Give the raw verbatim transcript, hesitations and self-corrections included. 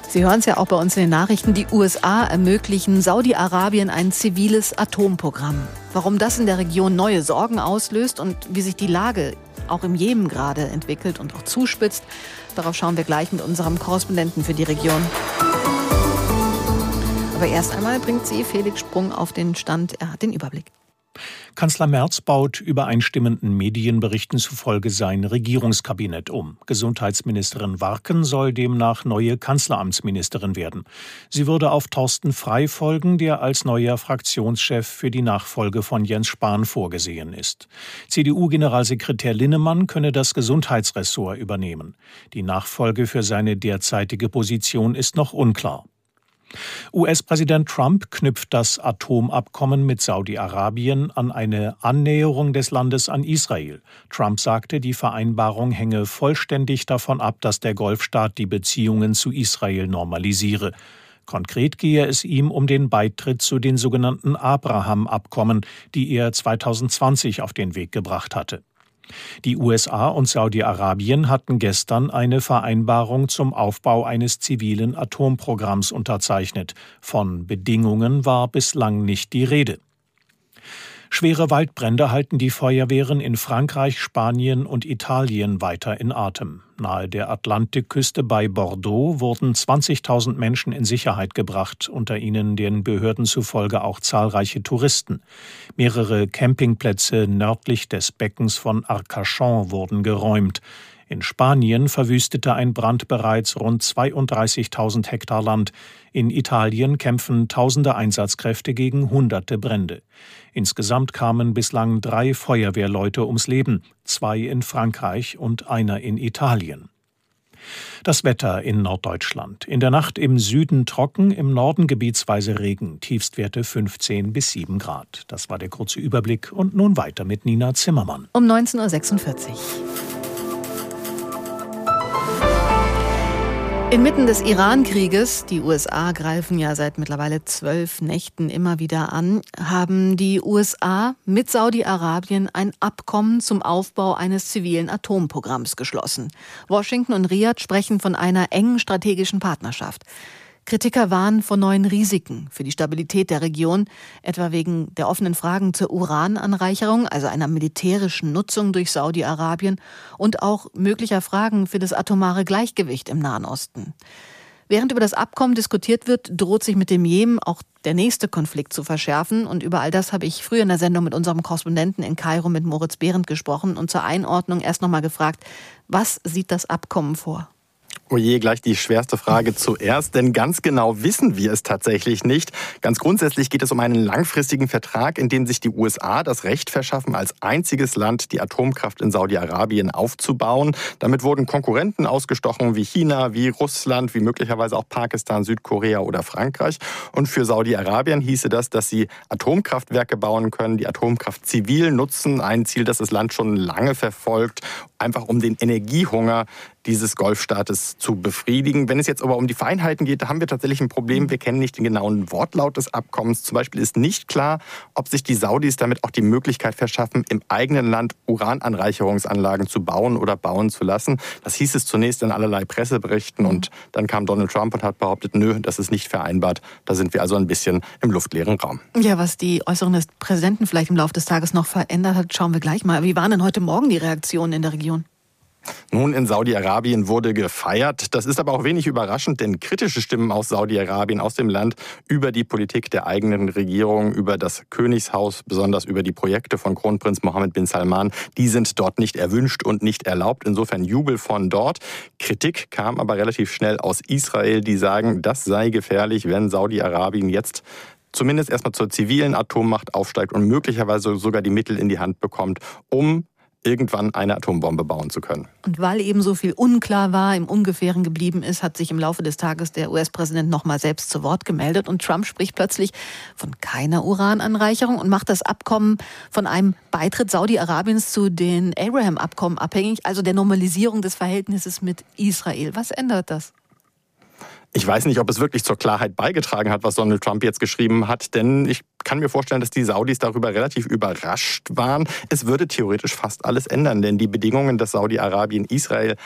Sie hören es ja auch bei uns in den Nachrichten. Die U S A ermöglichen Saudi-Arabien ein ziviles Atomprogramm. Warum das in der Region neue Sorgen auslöst und wie sich die Lage auch im Jemen gerade entwickelt und auch zuspitzt, darauf schauen wir gleich mit unserem Korrespondenten für die Region. Aber erst einmal bringt sie Felix Sprung auf den Stand. Er hat den Überblick. Kanzler Merz baut übereinstimmenden Medienberichten zufolge sein Regierungskabinett um. Gesundheitsministerin Warken soll demnach neue Kanzleramtsministerin werden. Sie würde auf Thorsten Frey folgen, der als neuer Fraktionschef für die Nachfolge von Jens Spahn vorgesehen ist. C D U-Generalsekretär Linnemann könne das Gesundheitsressort übernehmen. Die Nachfolge für seine derzeitige Position ist noch unklar. U S-Präsident Trump knüpft das Atomabkommen mit Saudi-Arabien an eine Annäherung des Landes an Israel. Trump sagte, die Vereinbarung hänge vollständig davon ab, dass der Golfstaat die Beziehungen zu Israel normalisiere. Konkret gehe es ihm um den Beitritt zu den sogenannten Abraham-Abkommen, die er zweitausendzwanzig auf den Weg gebracht hatte. Die U S A und Saudi-Arabien hatten gestern eine Vereinbarung zum Aufbau eines zivilen Atomprogramms unterzeichnet. Von Bedingungen war bislang nicht die Rede. Schwere Waldbrände halten die Feuerwehren in Frankreich, Spanien und Italien weiter in Atem. Nahe der Atlantikküste bei Bordeaux wurden zwanzigtausend Menschen in Sicherheit gebracht, unter ihnen den Behörden zufolge auch zahlreiche Touristen. Mehrere Campingplätze nördlich des Beckens von Arcachon wurden geräumt. In Spanien verwüstete ein Brand bereits rund zweiunddreißigtausend Hektar Land. In Italien kämpfen tausende Einsatzkräfte gegen hunderte Brände. Insgesamt kamen bislang drei Feuerwehrleute ums Leben, zwei in Frankreich und einer in Italien. Das Wetter in Norddeutschland. In der Nacht im Süden trocken, im Norden gebietsweise Regen, Tiefstwerte fünfzehn bis sieben Grad. Das war der kurze Überblick und nun weiter mit Nina Zimmermann. Um neunzehn Uhr sechsundvierzig. Inmitten des Iran-Krieges, die U S A greifen ja seit mittlerweile zwölf Nächten immer wieder an, haben die U S A mit Saudi-Arabien ein Abkommen zum Aufbau eines zivilen Atomprogramms geschlossen. Washington und Riad sprechen von einer engen strategischen Partnerschaft. Kritiker warnen vor neuen Risiken für die Stabilität der Region, etwa wegen der offenen Fragen zur Urananreicherung, also einer militärischen Nutzung durch Saudi-Arabien und auch möglicher Fragen für das atomare Gleichgewicht im Nahen Osten. Während über das Abkommen diskutiert wird, droht sich mit dem Jemen auch der nächste Konflikt zu verschärfen. Und über all das habe ich früher in der Sendung mit unserem Korrespondenten in Kairo, mit Moritz Behrendt, gesprochen und zur Einordnung erst noch mal gefragt, was sieht das Abkommen vor? Oje, gleich die schwerste Frage zuerst, denn ganz genau wissen wir es tatsächlich nicht. Ganz grundsätzlich geht es um einen langfristigen Vertrag, in dem sich die U S A das Recht verschaffen, als einziges Land die Atomkraft in Saudi-Arabien aufzubauen. Damit wurden Konkurrenten ausgestochen wie China, wie Russland, wie möglicherweise auch Pakistan, Südkorea oder Frankreich. Und für Saudi-Arabien hieße das, dass sie Atomkraftwerke bauen können, die Atomkraft zivil nutzen. Ein Ziel, das das Land schon lange verfolgt, einfach um den Energiehunger dieses Golfstaates zu befriedigen. Wenn es jetzt aber um die Feinheiten geht, da haben wir tatsächlich ein Problem. Wir kennen nicht den genauen Wortlaut des Abkommens. Zum Beispiel ist nicht klar, ob sich die Saudis damit auch die Möglichkeit verschaffen, im eigenen Land Urananreicherungsanlagen zu bauen oder bauen zu lassen. Das hieß es zunächst in allerlei Presseberichten und dann kam Donald Trump und hat behauptet, nö, das ist nicht vereinbart. Da sind wir also ein bisschen im luftleeren Raum. Ja, was die Äußerungen des Präsidenten vielleicht im Laufe des Tages noch verändert hat, schauen wir gleich mal. Wie waren denn heute Morgen die Reaktionen in der Region? Nun, in Saudi-Arabien wurde gefeiert. Das ist aber auch wenig überraschend, denn kritische Stimmen aus Saudi-Arabien, aus dem Land, über die Politik der eigenen Regierung, über das Königshaus, besonders über die Projekte von Kronprinz Mohammed bin Salman, die sind dort nicht erwünscht und nicht erlaubt. Insofern Jubel von dort. Kritik kam aber relativ schnell aus Israel, die sagen, das sei gefährlich, wenn Saudi-Arabien jetzt zumindest erstmal zur zivilen Atommacht aufsteigt und möglicherweise sogar die Mittel in die Hand bekommt, um irgendwann eine Atombombe bauen zu können. Und weil eben so viel unklar war, im Ungefähren geblieben ist, hat sich im Laufe des Tages der U S-Präsident noch mal selbst zu Wort gemeldet. Und Trump spricht plötzlich von keiner Urananreicherung und macht das Abkommen von einem Beitritt Saudi-Arabiens zu den Abraham-Abkommen abhängig, also der Normalisierung des Verhältnisses mit Israel. Was ändert das? Ich weiß nicht, ob es wirklich zur Klarheit beigetragen hat, was Donald Trump jetzt geschrieben hat, denn ich kann mir vorstellen, dass die Saudis darüber relativ überrascht waren. Es würde theoretisch fast alles ändern, denn die Bedingungen, dass Saudi-Arabien Israel